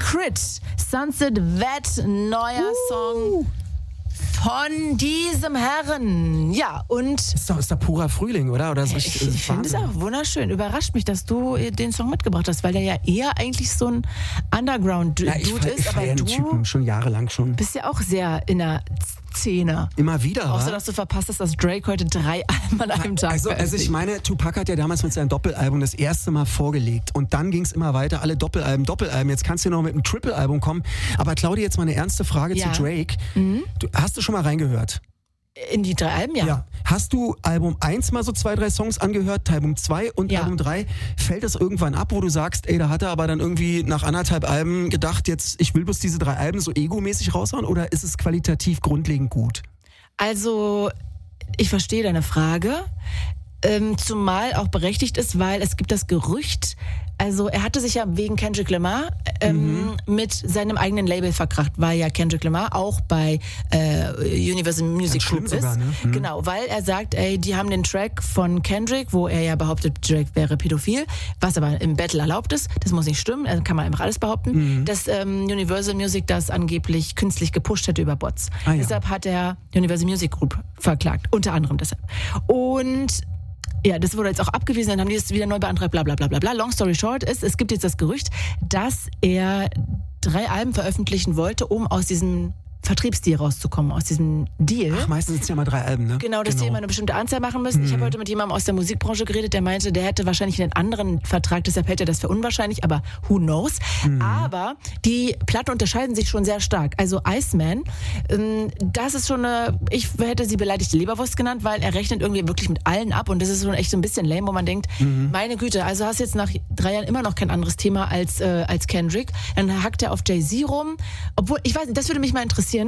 Crit, Sunset Vet, neuer Song von diesem Herren. Ja, und... Ist doch purer Frühling, oder? Ich finde es auch wunderschön. Überrascht mich, dass du den Song mitgebracht hast, weil der ja eher eigentlich so ein Underground-Dude ist. Aber du Typen schon jahrelang schon. Bist ja auch sehr in der Szene. Immer wieder, außer dass du verpasst hast, dass Drake heute 3 Alben an einem Tag Also ich meine, Tupac hat ja damals mit seinem Doppelalbum das erste Mal vorgelegt und dann ging es immer weiter, alle Doppelalben. Jetzt kannst du noch mit einem Triple-Album kommen. Aber Claudia, jetzt mal eine ernste Frage zu Drake. Hast du schon mal reingehört? In die 3 Alben, ja. Hast du Album 1 mal so 2, 3 Songs angehört, Album 2 und Album 3? Fällt das irgendwann ab, wo du sagst, ey, da hat er aber dann irgendwie nach 1,5 Alben gedacht, jetzt, ich will bloß diese 3 Alben so egomäßig raushauen, oder ist es qualitativ grundlegend gut? Also, ich verstehe deine Frage, zumal auch berechtigt ist, weil es gibt das Gerücht, also er hatte sich ja wegen Kendrick Lamar mit seinem eigenen Label verkracht, weil ja Kendrick Lamar auch bei Universal Music Group ist. Sogar, ne? Genau, weil er sagt, ey, die haben den Track von Kendrick, wo er ja behauptet, Drake wäre pädophil, was aber im Battle erlaubt ist. Das muss nicht stimmen, also kann man einfach alles behaupten, dass Universal Music das angeblich künstlich gepusht hätte über Bots. Deshalb hat er Universal Music Group verklagt, unter anderem deshalb. Und ja, das wurde jetzt auch abgewiesen, dann haben die es wieder neu beantragt, bla bla bla bla bla. Long story short ist, es gibt jetzt das Gerücht, dass er 3 Alben veröffentlichen wollte, um aus diesem Vertriebsdeal rauszukommen, aus diesem Deal. Ach, meistens sind es ja mal 3 Alben, ne? Genau, dass die immer eine bestimmte Anzahl machen müssen. Ich habe heute mit jemandem aus der Musikbranche geredet, der meinte, der hätte wahrscheinlich einen anderen Vertrag, deshalb hält er das für unwahrscheinlich, aber who knows. Aber die Platten unterscheiden sich schon sehr stark. Also Iceman, das ist schon ich hätte sie beleidigte Leberwurst genannt, weil er rechnet irgendwie wirklich mit allen ab und das ist schon echt so ein bisschen lame, wo man denkt, meine Güte, also hast jetzt nach 3 Jahren immer noch kein anderes Thema als Kendrick. Dann hackt er auf Jay-Z rum, obwohl, ich weiß nicht, das würde mich mal interessieren,